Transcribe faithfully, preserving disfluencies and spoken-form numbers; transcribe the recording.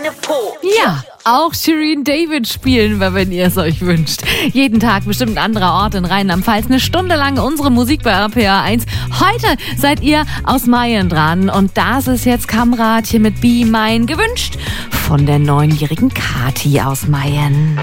Ja, auch Shirin David spielen wir, wenn ihr es euch wünscht. Jeden Tag bestimmt ein anderer Ort in Rheinland-Pfalz. Eine Stunde lang unsere Musik bei R P R eins. Heute seid ihr aus Mayen dran. Und das ist jetzt Kamrat hier mit Be Mine gewünscht von der neunjährigen Kathi aus Mayen.